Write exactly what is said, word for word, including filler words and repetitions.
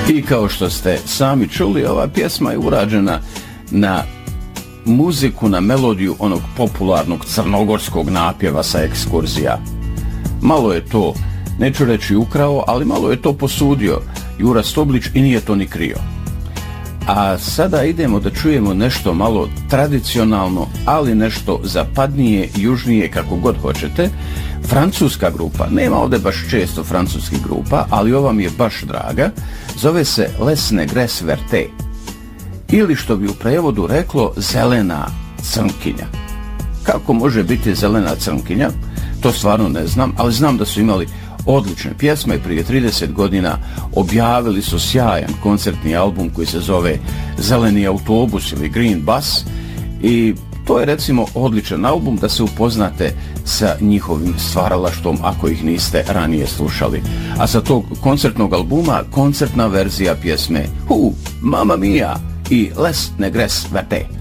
I kao što ste sami čuli, ova pjesma je urađena na muziku, na melodiju onog popularnog crnogorskog napjeva sa ekskurzija. Malo je to, neću reći ukrao, ali malo je to posudio Jura Stoblić i nije to ni krio. A sada idemo da čujemo nešto malo tradicionalno, ali nešto zapadnije, južnije, kako god hoćete. Francuska grupa, nema ovdje baš često francuskih grupa, ali ova mi je baš draga, zove se Les Negres Vertes, ili što bi u prevodu reklo zelena crnkinja. Kako može biti zelena crnkinja? To stvarno ne znam, ali znam da su imali odlične pjesme i prije trideset godina objavili su sjajan koncertni album koji se zove Zeleni autobus ili Green Bus i to je recimo odličan album da se upoznate sa njihovim stvaralaštvom ako ih niste ranije slušali. A sa tog koncertnog albuma koncertna verzija pjesme Hu, Mamma Mia i Les Negres Vertes.